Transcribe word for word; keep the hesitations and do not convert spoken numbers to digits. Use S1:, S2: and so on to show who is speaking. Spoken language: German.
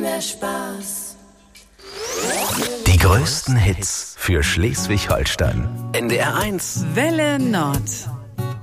S1: mehr Spaß.
S2: Die größten Hits für Schleswig-Holstein. N D R eins
S3: Welle Nord.